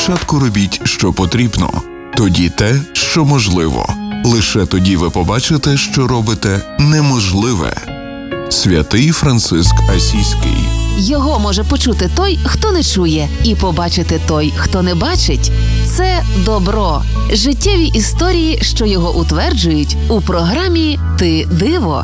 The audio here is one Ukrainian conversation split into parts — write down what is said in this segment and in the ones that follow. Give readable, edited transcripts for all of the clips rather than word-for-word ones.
Спочатку робіть, що потрібно, тоді те, що можливо. Лише тоді ви побачите, що робите неможливе. Святий Франциск Асійський. Його може почути той, хто не чує, і побачити той, хто не бачить. Це добро. Життєві історії, що його утверджують у програмі «Ти диво».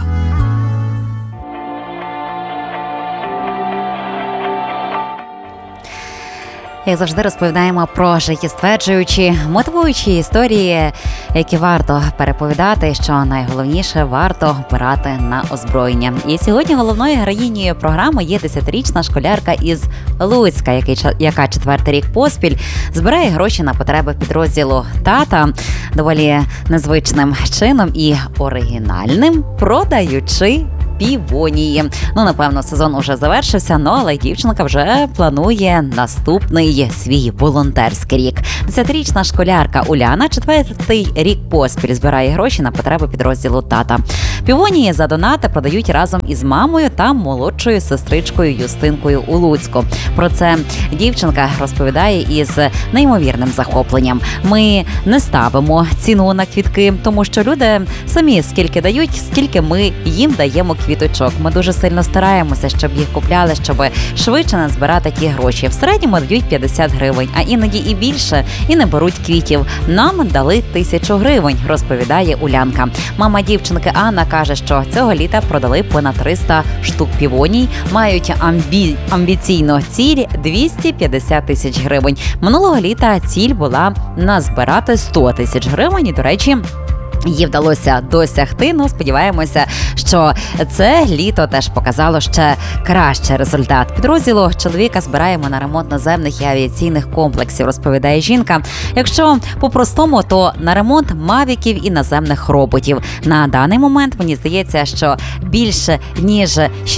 Як завжди, розповідаємо про життєстверджуючі, мотивуючі історії, які варто переповідати, що найголовніше – варто брати на озброєння. І сьогодні головною героїнею програми є 10-річна школярка із Луцька, яка 4-й рік поспіль збирає гроші на потреби підрозділу тата, доволі незвичним чином і оригінальним, продаючи півонії. Напевно, сезон уже завершився, але дівчинка вже планує наступний свій волонтерський рік. 10-річна школярка Уляна 4-й рік поспіль збирає гроші на потреби підрозділу тата. Півонії за донати продають разом із мамою та молодшою сестричкою Юстинкою у Луцьку. Про це дівчинка розповідає із неймовірним захопленням. Ми не ставимо ціну на квітки, тому що люди самі скільки дають, скільки ми їм даємо квіточок. Ми дуже сильно стараємося, щоб їх купляли, щоб швидше назбирати ті гроші. В середньому дають 50 гривень, а іноді і більше, і не беруть квітів. Нам дали 1000 гривень, розповідає Улянка. Мама дівчинки Анна каже, що цього літа продали понад 300 штук півоній, мають амбіційну ціль 250 тисяч гривень. Минулого літа ціль була назбирати 100 тисяч гривень, і, до речі, їй вдалося досягти. Сподіваємося, що це літо теж показало ще кращий результат. Підрозділу чоловіка збираємо на ремонт наземних і авіаційних комплексів, розповідає жінка. Якщо по-простому, то на ремонт мавіків і наземних роботів. На даний момент, мені здається, що більше ніж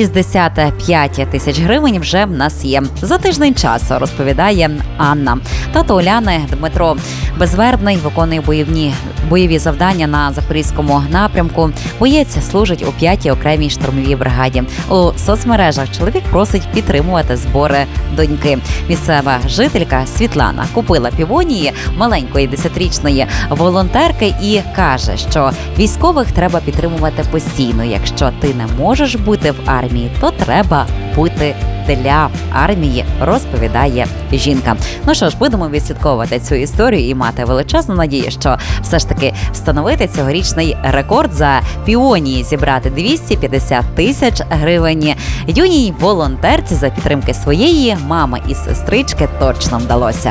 65 тисяч гривень вже в нас є. За тиждень часу, розповідає Анна. Тато Уляни Дмитро Безвербний виконує бойові завдання на Запорізькому напрямку. Боєць служить у 5-й окремій штурмовій бригаді. У соцмережах чоловік просить підтримувати збори доньки. Місцева жителька Світлана купила півонії маленької 10-річної волонтерки і каже, що військових треба підтримувати постійно. Якщо ти не можеш бути в армії, то треба бути для армії, розповідає жінка. Що ж, будемо відслідковувати цю історію і мати величезну надію, що все ж таки встановити цьогорічний рекорд за півонії, зібрати 250 тисяч гривень. Юній волонтерці за підтримки своєї мами і сестрички точно вдалося.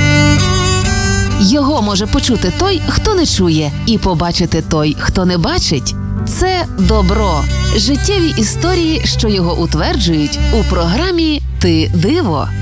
Його може почути той, хто не чує, і побачити той, хто не бачить. Це добро. Життєві історії, що його утверджують у програмі «Ти диво».